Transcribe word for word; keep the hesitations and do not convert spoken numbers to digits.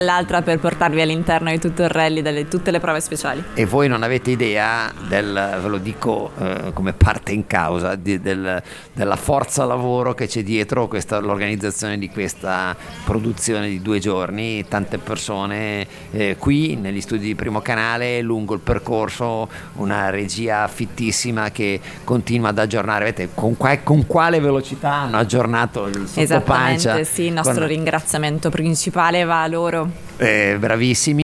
l'altra per portarvi all'interno di tutto il rally, delle tutte le prove speciali. E voi non avete idea del, ve lo dico eh, come parte in causa, di, del, della forza lavoro che c'è dietro questa, l'organizzazione di questa produzione di due giorni, tante persone eh, qui negli studi di Primo Canale, lungo il percorso, una regia fittissima che continua ad aggiornare. Vedete con, qua, con quale velocità hanno aggiornato il sottopancia. Esattamente, sì, il nostro con... ringraziamento principale va a loro. Eh, bravissimi.